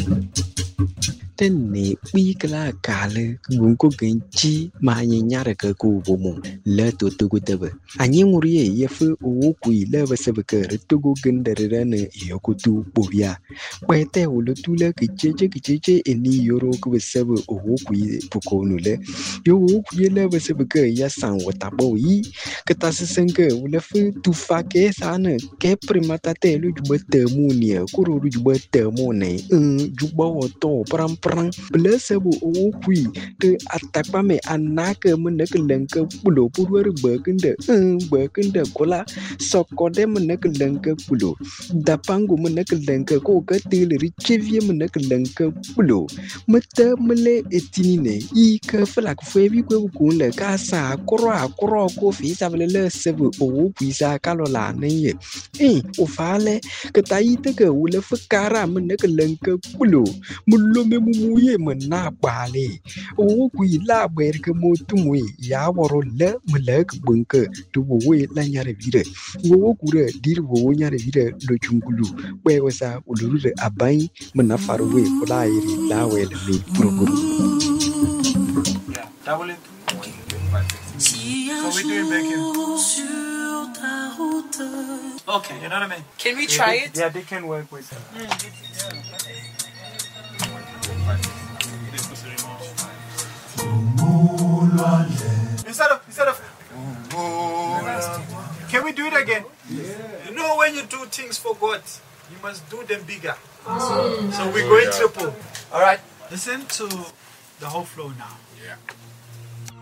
Tên nị bi cái là cả lơ gung ko gen chi ma nya nyara ka ku bo mo le to to go tebe anyi muri ye fu o ku le ba se ba ka re to go gen de re ne yo ku tu bo ya ba te o le tu le ki che eni yoro ku ba se ba o ku pu ko nu le yo o ku le ba se ba ka ya san wa ta bo yi ka ta se sen ka o le fu tu fa ke sa ne ke primata te lu ju ba te mu ni ku ro ju ba te mu ne ju ba o to pram pram blesse bu o kui te atakpa me anaka mene kelenke pulo purwer bekende kola sokode mene kelenke pulo dapangu mene kelenke ko katile richevie mene kelenke pulo mete mele etinine I ke flak febi kwe kunle kasa akro ko fi sabele sebu o kui sa kalola neye o fale ketaite ke ule fakara mene kelenke pulo mulome mumuye mena bale o kui la ber ke motumwe ya woro le mlek bunke to we la nyare vire wo kure dir wo nyare vire do chungulu we wasa ulure abai mena farwe kula iri la we le mi puruguru yeah double it so we do it back here okay you know what I mean can we try it yeah they can work with it Instead of can we do it again? Yeah. You know when you do things for God, you must do them bigger. So we're going triple. Alright, listen to the whole flow now. Yeah.